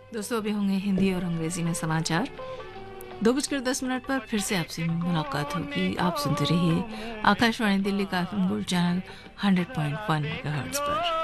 दोस्तों अभी होंगे हिंदी और अंग्रेजी में समाचार। 2:10 पर फिर से आपसे मुलाकात होगी। आप सुनते रहिए आकाशवाणी दिल्ली का FM गोल्ड चैनल 100.1 मेगाहर्ट्ज पर।